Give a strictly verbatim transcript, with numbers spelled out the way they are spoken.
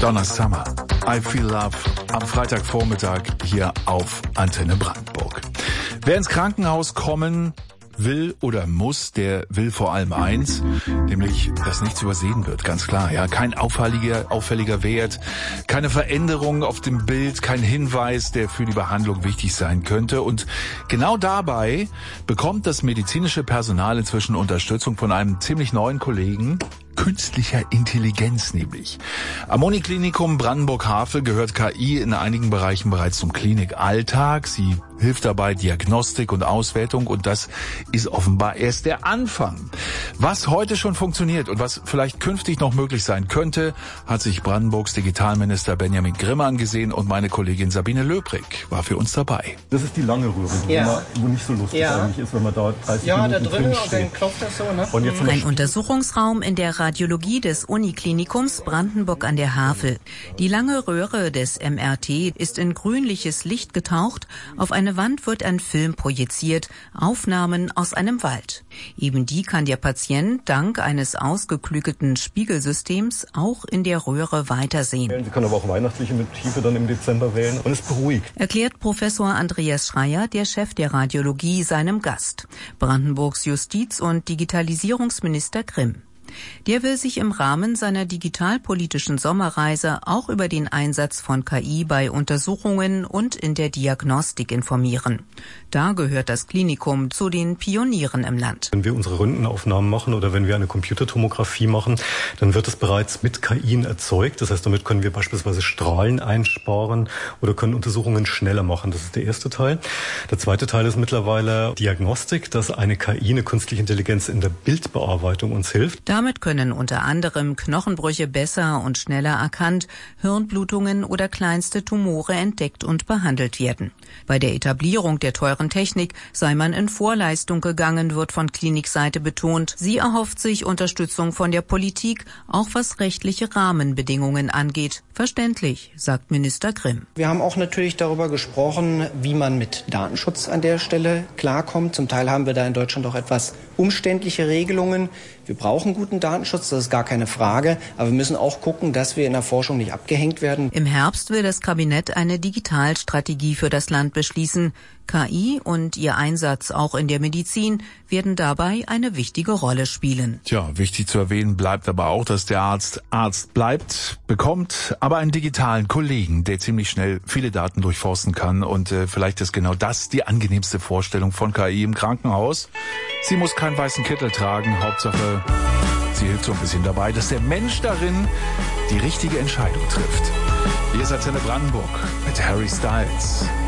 Donna Summer, I Feel Love, am Freitagvormittag hier auf Antenne Brandenburg. Wer ins Krankenhaus kommen will oder muss, der will vor allem eins, nämlich, dass nichts übersehen wird, ganz klar. Ja, kein auffälliger, auffälliger Wert, keine Veränderung auf dem Bild, kein Hinweis, der für die Behandlung wichtig sein könnte. Und genau dabei bekommt das medizinische Personal inzwischen Unterstützung von einem ziemlich neuen Kollegen, künstlicher Intelligenz nämlich. Am Uniklinikum Brandenburg-Havel gehört K I in einigen Bereichen bereits zum Klinikalltag. Sie hilft dabei Diagnostik und Auswertung und das ist offenbar erst der Anfang. Was heute schon funktioniert und was vielleicht künftig noch möglich sein könnte, hat sich Brandenburgs Digitalminister Benjamin Grimm angesehen und meine Kollegin Sabine Löbrig war für uns dabei. Das ist die lange Röhre, wo, ja. man, wo nicht so lustig ja. eigentlich ist, wenn man da dreißig ja, Minuten da drin drin und dann klopft das so, ne? Und jetzt Ein Untersuchungsraum in der Radiologie des Uniklinikums Brandenburg an der Havel. Die lange Röhre des M R T ist in grünliches Licht getaucht. Auf eine Wand wird ein Film projiziert, Aufnahmen aus einem Wald. Eben die kann der Patient dank eines ausgeklügelten Spiegelsystems auch in der Röhre weitersehen. Sie können aber auch weihnachtliche Motive dann im Dezember wählen und es beruhigt. Erklärt Professor Andreas Schreier, der Chef der Radiologie, seinem Gast, Brandenburgs Justiz- und Digitalisierungsminister Grimm. Der will sich im Rahmen seiner digitalpolitischen Sommerreise auch über den Einsatz von K I bei Untersuchungen und in der Diagnostik informieren. Da gehört das Klinikum zu den Pionieren im Land. Wenn wir unsere Röntgenaufnahmen machen oder wenn wir eine Computertomographie machen, dann wird es bereits mit K I erzeugt. Das heißt, damit können wir beispielsweise Strahlen einsparen oder können Untersuchungen schneller machen. Das ist der erste Teil. Der zweite Teil ist mittlerweile Diagnostik, dass eine K I, eine künstliche Intelligenz in der Bildbearbeitung uns hilft. Damit können unter anderem Knochenbrüche besser und schneller erkannt, Hirnblutungen oder kleinste Tumore entdeckt und behandelt werden. Bei der Etablierung der teuren Technik sei man in Vorleistung gegangen, wird von Klinikseite betont. Sie erhofft sich Unterstützung von der Politik, auch was rechtliche Rahmenbedingungen angeht. Verständlich, sagt Minister Grimm. Wir haben auch natürlich darüber gesprochen, wie man mit Datenschutz an der Stelle klarkommt. Zum Teil haben wir da in Deutschland auch etwas umständliche Regelungen. Wir brauchen guten Datenschutz, das ist gar keine Frage. Aber wir müssen auch gucken, dass wir in der Forschung nicht abgehängt werden. Im Herbst will das Kabinett eine Digitalstrategie für das Land beschließen. K I und ihr Einsatz auch in der Medizin werden dabei eine wichtige Rolle spielen. Tja, wichtig zu erwähnen bleibt aber auch, dass der Arzt Arzt bleibt, bekommt aber einen digitalen Kollegen, der ziemlich schnell viele Daten durchforsten kann. Und äh, vielleicht ist genau das die angenehmste Vorstellung von K I im Krankenhaus. Sie muss keinen weißen Kittel tragen, Hauptsache, sie hilft so ein bisschen dabei, dass der Mensch darin die richtige Entscheidung trifft. Hier ist Antenne Brandenburg mit Harry Styles.